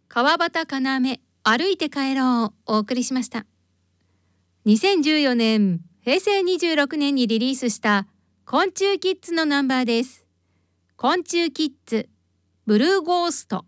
川端要歩いて帰ろうをお送りしました。2014年平成26年にリリースした昆虫キッズのナンバーです。昆虫キッズブルーゴースト。